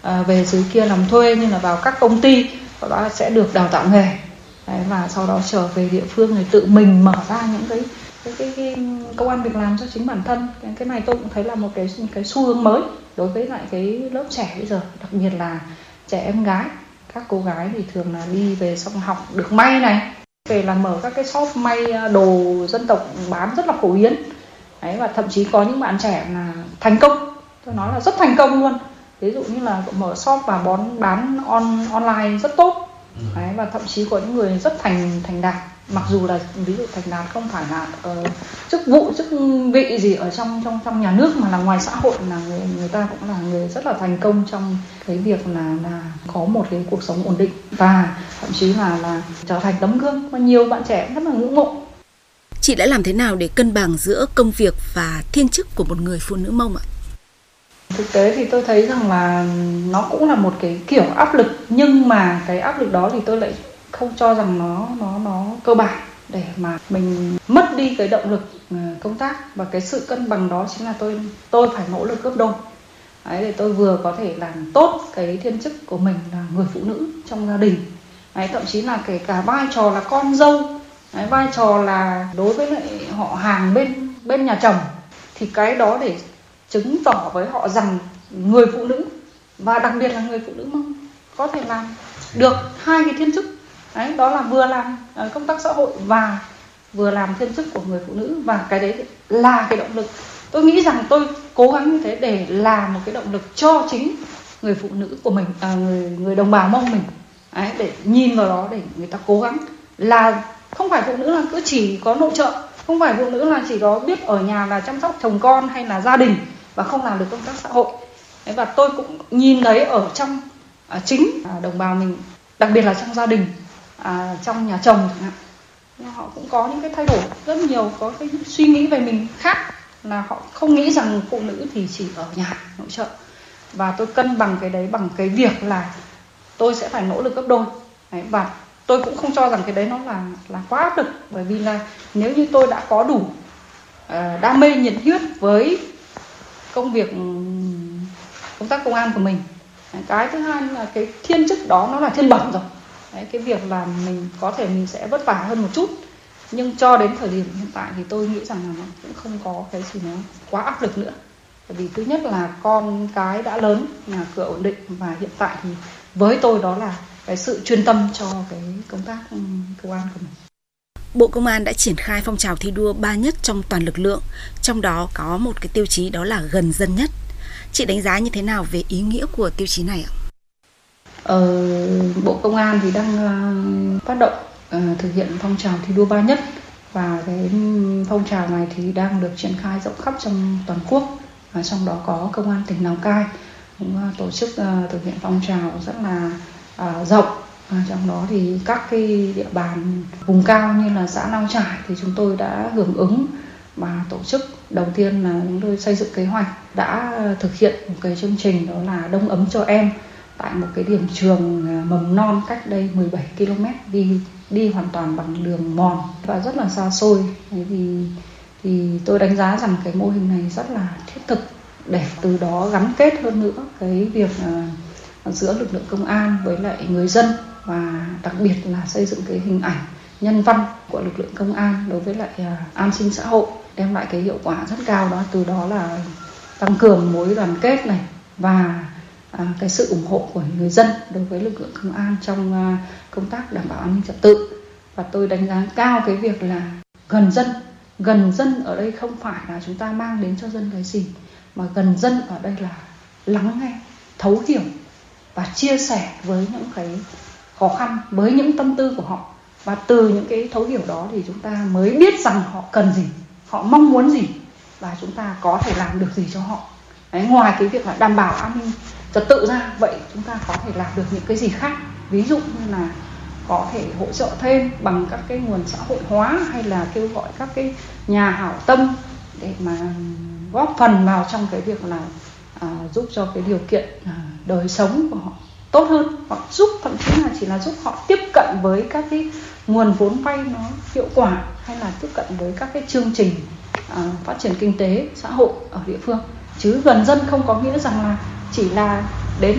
về dưới kia làm thuê như là vào các công ty, sau đó sẽ được đào tạo nghề. Đấy, và sau đó trở về địa phương thì tự mình mở ra những cái công ăn việc làm cho chính bản thân. Cái này tôi cũng thấy là một cái xu hướng mới đối với lại cái lớp trẻ bây giờ, đặc biệt là trẻ em gái. Các cô gái thì thường là đi về xong học được may này, về là mở các cái shop may đồ dân tộc bán rất là phổ biến. Đấy, và thậm chí có những bạn trẻ là thành công, tôi nói là rất thành công luôn. Ví dụ như là mở shop và bán online rất tốt. Đấy, và thậm chí có những người rất thành đạt, mặc dù là ví dụ thành đạt không phải là chức vụ chức vị gì ở trong nhà nước, mà là ngoài xã hội, là người ta cũng là người rất là thành công trong cái việc là có một cái cuộc sống ổn định, và thậm chí là trở thành tấm gương và nhiều bạn trẻ rất là ngưỡng mộ. Chị đã làm thế nào để cân bằng giữa công việc và thiên chức của một người phụ nữ Mông ạ? Thực tế thì tôi thấy rằng là nó cũng là một cái kiểu áp lực, nhưng mà cái áp lực đó thì tôi lại không cho rằng nó cơ bản để mà mình mất đi cái động lực công tác. Và cái sự cân bằng đó chính là tôi phải nỗ lực gấp đôi. Đấy, để tôi vừa có thể làm tốt cái thiên chức của mình là người phụ nữ trong gia đình. Đấy, thậm chí là kể cả vai trò là con dâu, đấy, vai trò là đối với lại họ hàng bên nhà chồng, thì cái đó để chứng tỏ với họ rằng người phụ nữ, và đặc biệt là người phụ nữ Mông, có thể làm được hai cái thiên chức. Đấy, đó là vừa làm công tác xã hội và vừa làm thiên chức của người phụ nữ. Và cái đấy là cái động lực. Tôi nghĩ rằng tôi cố gắng như thế để làm một cái động lực cho chính người phụ nữ của mình, người đồng bào Mông mình. Đấy, để nhìn vào đó để người ta cố gắng, là không phải phụ nữ là cứ chỉ có nội trợ, không phải phụ nữ là chỉ có biết ở nhà là chăm sóc chồng con hay là gia đình và không làm được công tác xã hội. Đấy, và tôi cũng nhìn thấy ở trong chính đồng bào mình, đặc biệt là trong gia đình, trong nhà chồng chẳng hạn, họ cũng có những cái thay đổi rất nhiều, có cái suy nghĩ về mình khác, là họ không nghĩ rằng phụ nữ thì chỉ ở nhà nội trợ. Và tôi cân bằng cái đấy bằng cái việc là tôi sẽ phải nỗ lực gấp đôi. Đấy, và tôi cũng không cho rằng cái đấy nó là quá áp lực, bởi vì là nếu như tôi đã có đủ đam mê nhiệt huyết với công việc công tác công an của mình. Cái thứ hai là cái thiên chức đó nó là thiên bẩm rồi. Đấy, cái việc là mình có thể mình sẽ vất vả hơn một chút, nhưng cho đến thời điểm hiện tại thì tôi nghĩ rằng là nó cũng không có cái gì nó quá áp lực nữa. Bởi vì thứ nhất là con cái đã lớn, nhà cửa ổn định, và hiện tại thì với tôi đó là cái sự chuyên tâm cho cái công tác công an của mình. Bộ Công an đã triển khai phong trào thi đua 3 nhất trong toàn lực lượng, trong đó có một cái tiêu chí đó là gần dân nhất. Chị đánh giá như thế nào về ý nghĩa của tiêu chí này ạ? Bộ Công an thì đang phát động thực hiện phong trào thi đua 3 nhất, và cái phong trào này thì đang được triển khai rộng khắp trong toàn quốc, và trong đó có Công an tỉnh Lào Cai cũng tổ chức thực hiện phong trào rất là rộng. Trong đó thì các cái địa bàn vùng cao như là xã Lao Trải thì chúng tôi đã hưởng ứng và tổ chức. Đầu tiên là chúng tôi xây dựng kế hoạch, đã thực hiện một cái chương trình đó là đông ấm cho em tại một cái điểm trường mầm non cách đây 17 km, đi hoàn toàn bằng đường mòn và rất là xa xôi. Thì tôi đánh giá rằng cái mô hình này rất là thiết thực, để từ đó gắn kết hơn nữa cái việc giữa lực lượng công an với lại người dân, và đặc biệt là xây dựng cái hình ảnh nhân văn của lực lượng công an đối với lại an sinh xã hội, đem lại cái hiệu quả rất cao đó. Từ đó là tăng cường mối đoàn kết này, và cái sự ủng hộ của người dân đối với lực lượng công an trong công tác đảm bảo an ninh trật tự. Và tôi đánh giá cao cái việc là gần dân ở đây không phải là chúng ta mang đến cho dân cái gì, mà gần dân ở đây là lắng nghe, thấu hiểu và chia sẻ với những cái khó khăn, với những tâm tư của họ. Và từ những cái thấu hiểu đó thì chúng ta mới biết rằng họ cần gì, họ mong muốn gì, và chúng ta có thể làm được gì cho họ. Đấy, ngoài cái việc là đảm bảo an ninh trật tự ra, vậy chúng ta có thể làm được những cái gì khác. Ví dụ như là có thể hỗ trợ thêm bằng các cái nguồn xã hội hóa, hay là kêu gọi các cái nhà hảo tâm để mà góp phần vào trong cái việc là giúp cho cái điều kiện đời sống của họ tốt hơn, hoặc giúp, thậm chí là chỉ là giúp họ tiếp cận với các cái nguồn vốn vay nó hiệu quả, hay là tiếp cận với các cái chương trình phát triển kinh tế xã hội ở địa phương. Chứ gần dân không có nghĩa rằng là chỉ là